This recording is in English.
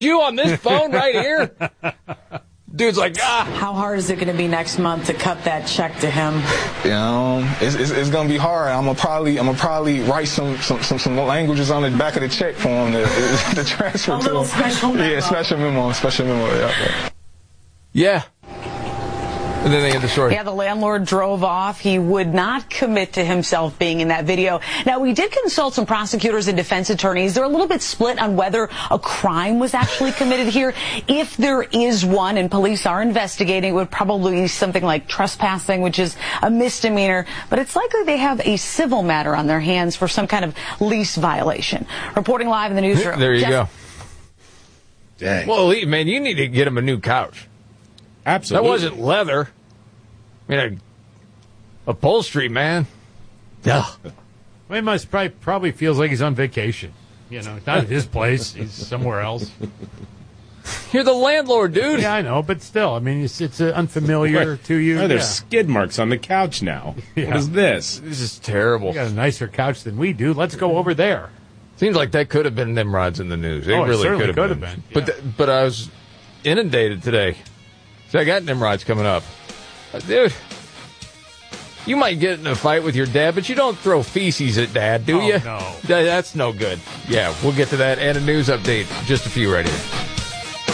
You on this phone right here? Dude's like, How hard is it going to be next month to cut that check to him? It's going to be hard. I'm gonna probably write some languages on the back of the check for him to transfer A little special memo. Yeah, special memo. yeah. And then they end the story. Yeah, the landlord drove off. He would not commit to himself being in that video. Now, we did consult some prosecutors and defense attorneys. They're a little bit split on whether a crime was actually committed here. If there is one, and police are investigating, it would probably be something like trespassing, which is a misdemeanor. But it's likely they have a civil matter on their hands for some kind of lease violation. Reporting live in the newsroom. There you go. Dang. Well, man, you need to get him a new couch. Absolutely. That wasn't leather. I mean, upholstery, man. Well, he must probably feels like he's on vacation. You know, not at his place. He's somewhere else. You're the landlord, dude. Yeah, I know, but still, I mean, it's unfamiliar to you. Oh, there's skid marks on the couch now. Yeah. What is this? This is terrible. You got a nicer couch than we do. Let's go over there. Seems like that could have been Nimrod's in the news. It Oh, it really certainly could have been. But I was inundated today. So I got Nimrod's coming up. Dude, you might get in a fight with your dad, but you don't throw feces at dad, do you? No. That's no good. Yeah, we'll get to that and a news update. Just a few right here.